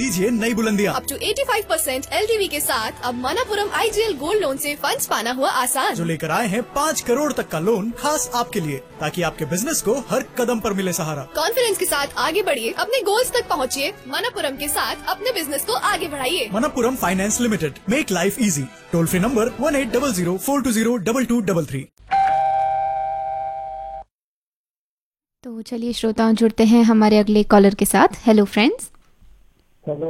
दीजिए नई बुलंदियाँ। Up to 85% LTV के साथ अब मनापुरम IGL गोल्ड लोन से फंड्स पाना हुआ आसान। जो लेकर आए हैं 5 करोड़ तक का लोन खास आपके लिए, ताकि आपके बिजनेस को हर कदम पर मिले सहारा। कॉन्फिडेंस के साथ आगे बढ़िए, अपने गोल्स तक पहुँचिए। मनापुरम के साथ अपने बिजनेस को आगे बढ़ाइए। Manappuram finance limited, make life easy. Toll free number 1800-420-2233। तो चलिए श्रोताओं, जुड़ते हैं हमारे अगले कॉलर के साथ। Hello friends. हेलो,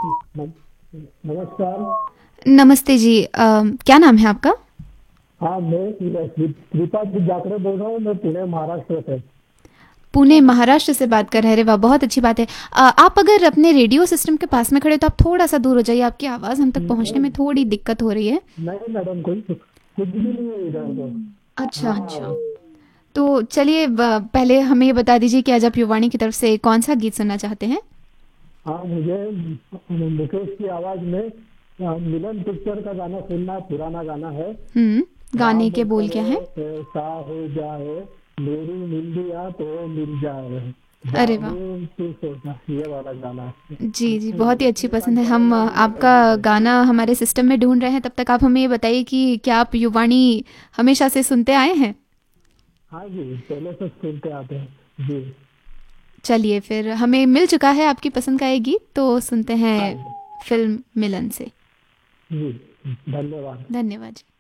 नमस्कार। नमस्ते जी, क्या नाम है आपका? हाँ, मैं श्रीपाद जाकरे बोल रहा हूँ। मैं पुणे महाराष्ट्र से। पुणे महाराष्ट्र से बात कर रहे हैं। वाह, बहुत अच्छी बात है। आप अगर अपने रेडियो सिस्टम के पास में खड़े तो आप थोड़ा सा दूर हो जाइए, आपकी आवाज़ हम तक पहुंचने में थोड़ी दिक्कत हो रही है। नहीं मैडम, कुछ भी नहीं है इधर तो। अच्छा अच्छा, तो चलिए पहले हमें ये बता दीजिए कि आज आप युवाणी की तरफ से कौन सा गीत सुनना चाहते हैं? हाँ, मुझे मुकेश की आवाज में मिलन पिक्चर का गाना सुनना है। पुराना गाना है। गाने के बोल क्या है? ऐसा हो जाए मेरी मिलिया तो मिल जाए। अरे वाह, ये वाला गाना है। जी जी, बहुत ही अच्छी पसंद है। हम आपका गाना हमारे सिस्टम में ढूंढ रहे हैं, तब तक आप हमें ये बताइए कि क्या आप युवाणी हमेशा से सुनते आए हैं? हाँ जी, पहले से सुनते आते हैं जी। चलिए फिर हमें मिल चुका है आपकी पसंद का ये गीत, तो सुनते हैं फिल्म मिलन से। जी, धन्यवाद। धन्यवाद।